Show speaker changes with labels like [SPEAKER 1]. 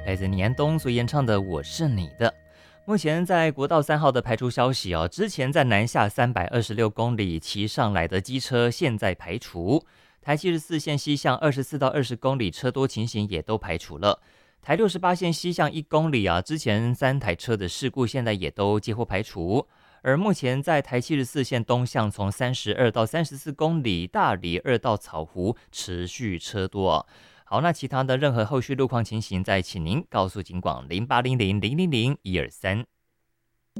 [SPEAKER 1] 来自倪安东所演唱的《我是你的》。目前在国道3号的排除消息哦，之前在南下326公里骑上来的机车现在排除，台74线西向24到20公里车多情形也都排除了。台68线西向1公里啊，之前3台车的事故现在也都几乎排除。而目前在台74线东向从32到34公里大里2到草湖持续车多哦。好，那其他的任何后续路况情形，再请您告诉警广0800000123。